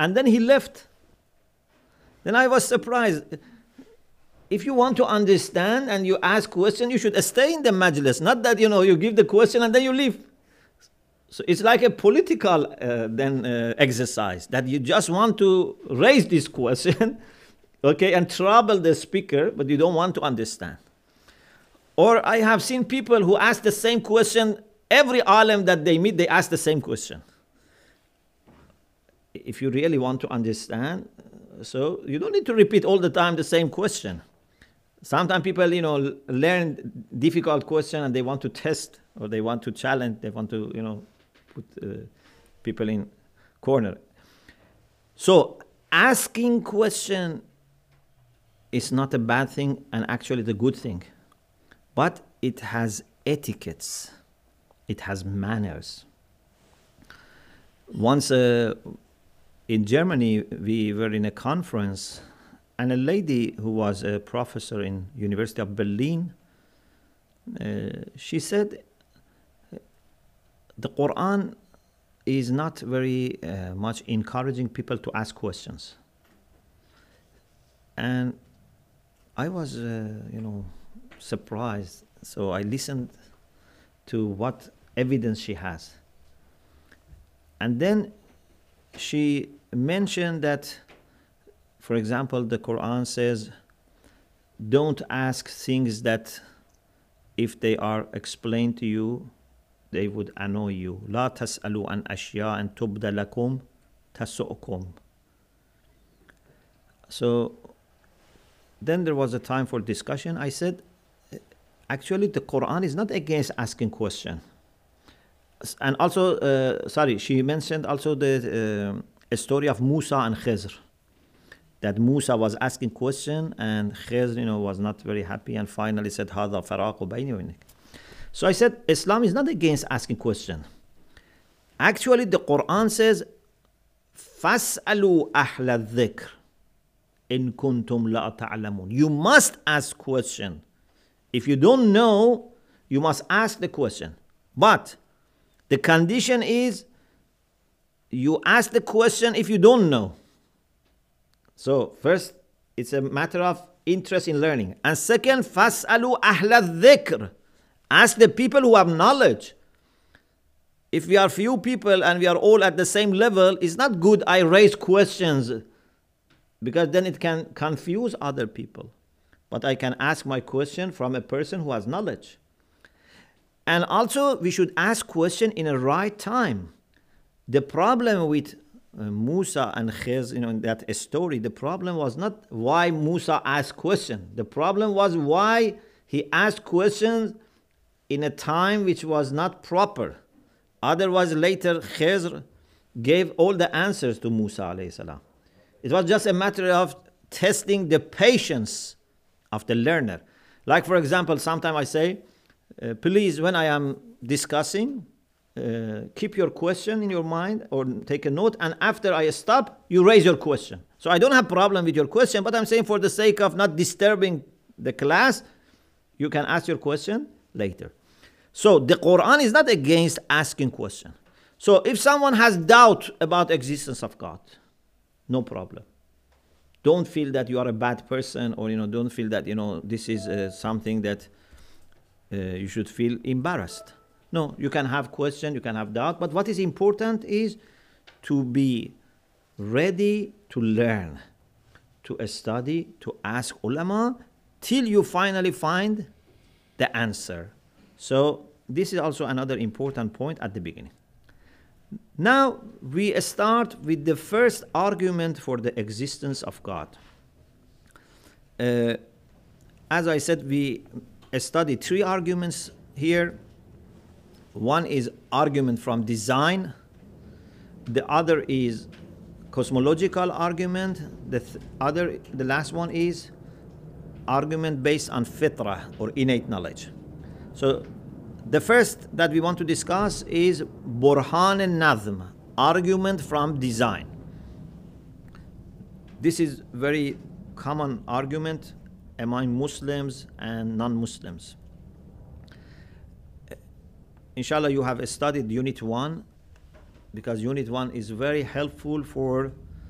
And then he left. Then I was surprised. If you want to understand and you ask questions, you should stay in the majlis, not that, you give the question and then you leave. So it's like a political exercise, that you just want to raise this question, okay, and trouble the speaker, but you don't want to understand. Or I have seen people who ask the same question. Every alim that they meet, they ask the same question. If you really want to understand, so you don't need to repeat all the time the same question. Sometimes people, learn difficult question and they want to test, or they want to challenge, they want to, put people in corner. So asking question is not a bad thing, and actually the good thing. But it has etiquettes. It has manners. Once in Germany, we were in a conference, and a lady who was a professor in University of Berlin, she said, the Quran is not very much encouraging people to ask questions. And I was, surprised. So I listened to what evidence she has. And then she mentioned that, for example, the Quran says, don't ask things that if they are explained to you, they would annoy you. لا تسألوا عن أشياء أن تبد لكم تسؤكم. So then there was a time for discussion. I said, actually the Quran is not against asking questions. And also, she mentioned also the story of Musa and Khizr. That Musa was asking question and Khizr, was not very happy, and finally said, هذا فراق بيني وبينك. So I said, Islam is not against asking question. Actually, the Quran says, فَاسْأَلُوا أَهْلَ الذِّكْرِ إِن كُنْتُمْ لَا تَعْلَمُونَ. You must ask question. If you don't know, you must ask the question. But the condition is, you ask the question if you don't know. So first, it's a matter of interest in learning. And second, فَاسْأَلُوا أَهْلَ الذِّكْرِ. Ask the people who have knowledge. If we are few people and we are all at the same level, it's not good I raise questions, because then it can confuse other people. But I can ask my question from a person who has knowledge. And also, we should ask question in a right time. The problem with Musa and Khizr, in that story, the problem was not why Musa asked question. The problem was why he asked questions in a time which was not proper. Otherwise, later Khizr gave all the answers to Musa alayhi salam. It was just a matter of testing the patience of the learner. Like, for example, sometimes I say, please, when I am discussing, keep your question in your mind or take a note, and after I stop, you raise your question. So I don't have problem with your question, but I'm saying for the sake of not disturbing the class, you can ask your question later. So the Quran is not against asking question. So if someone has doubt about existence of God, no problem. Don't feel that you are a bad person, or don't feel that this is something that you should feel embarrassed. No, you can have question, you can have doubt, but what is important is to be ready to learn, to study, to ask ulama till you finally find the answer. So this is also another important point at the beginning. Now we start with the first argument for the existence of God. As I said, we study three arguments here. One is argument from design. The other is cosmological argument. The last one is argument based on fitrah, or innate knowledge. So the first that we want to discuss is Burhan al-Nazm, argument from design. This is very common argument among Muslims and non-Muslims. Inshallah, you have studied Unit 1, because Unit 1 is very helpful for